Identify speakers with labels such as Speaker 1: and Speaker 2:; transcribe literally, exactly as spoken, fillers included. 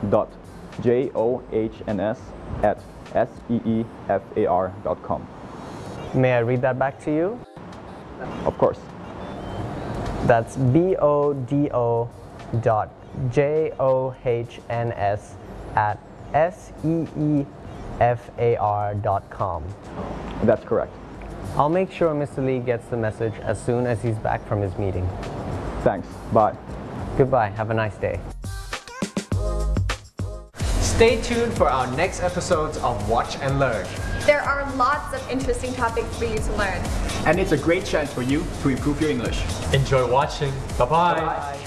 Speaker 1: dot johns at S E E F A R dot com.
Speaker 2: May I read that back to you?
Speaker 1: Of course.
Speaker 2: That's B O D O dot J O H N S at S E E F A R dot com.
Speaker 1: That's correct.
Speaker 2: I'll make sure Mister Lee gets the message as soon as he's back from his meeting.
Speaker 1: Thanks. Bye.
Speaker 2: Goodbye. Have a nice day.
Speaker 3: Stay tuned for our next episodes of Watch and Learn.
Speaker 4: There are lots of interesting topics for you to learn.
Speaker 5: And it's a great chance for you to improve your English.
Speaker 6: Enjoy watching. Bye-bye.
Speaker 5: Bye.